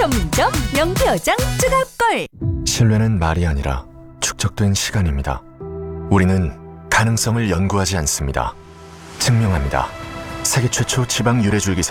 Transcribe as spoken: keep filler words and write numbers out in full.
전문점 명표정 주갑골. 신뢰는 말이 아니라 축적된 시간입니다. 우리는 가능성을 연구하지 않습니다. 증명합니다. 세계 최초 지방 유래줄기